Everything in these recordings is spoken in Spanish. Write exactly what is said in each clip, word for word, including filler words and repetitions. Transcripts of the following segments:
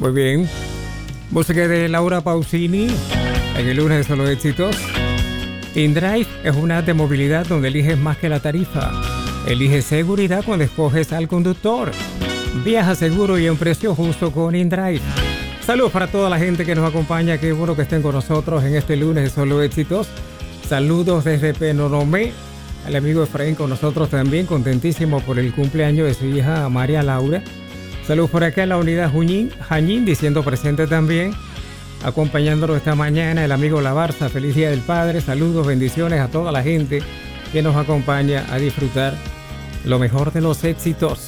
Muy bien. Música de Laura Pausini en el lunes de Solo Éxitos. InDrive es una app de movilidad donde eliges más que la tarifa. Eliges seguridad cuando escoges al conductor. Viaja seguro y a un precio justo con InDrive. Saludos para toda la gente que nos acompaña. Qué bueno que estén con nosotros en este lunes de Solo Éxitos. Saludos desde Penonomé. Al amigo Efraín con nosotros también, contentísimo por el cumpleaños de su hija María Laura. Saludos por acá en la unidad Junín, Jañín, diciendo presente también. Acompañándonos esta mañana el amigo La Barza, feliz día del padre. Saludos, bendiciones a toda la gente que nos acompaña a disfrutar lo mejor de los éxitos.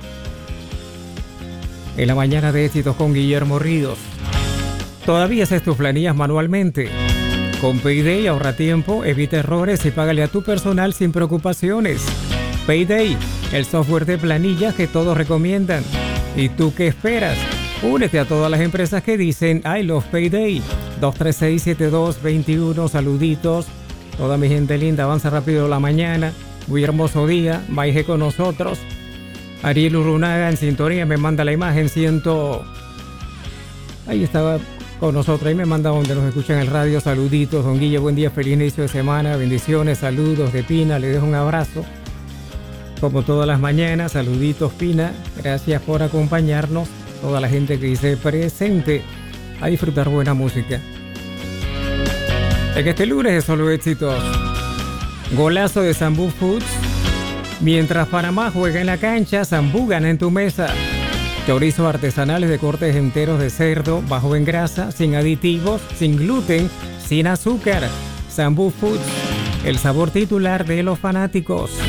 En la mañana de éxitos con Guillermo Ríos. ¿Todavía haces tus planillas manualmente? Con Payday ahorra tiempo, evita errores y págale a tu personal sin preocupaciones. Payday, el software de planillas que todos recomiendan. ¿Y tú qué esperas? Únete a todas las empresas que dicen I love Payday. dos tres seis, siete dos dos uno, saluditos. Toda mi gente linda, avanza rápido la mañana. Muy hermoso día, Maije con nosotros. Ariel Urunaga en sintonía, me manda la imagen, siento... Ahí estaba con nosotros, ahí me manda donde nos escuchan en el radio. Saluditos, don Guille, buen día, feliz inicio de semana, bendiciones, saludos de Pina, le dejo un abrazo. Como todas las mañanas, saluditos Pina, gracias por acompañarnos. Toda la gente que dice presente a disfrutar buena música. En este lunes de Solo Éxitos, golazo de Sambu Foods. Mientras Panamá juega en la cancha, Sambu gana en tu mesa. Chorizos artesanales de cortes enteros de cerdo, bajo en grasa, sin aditivos, sin gluten, sin azúcar. Sambu Foods, el sabor titular de los fanáticos.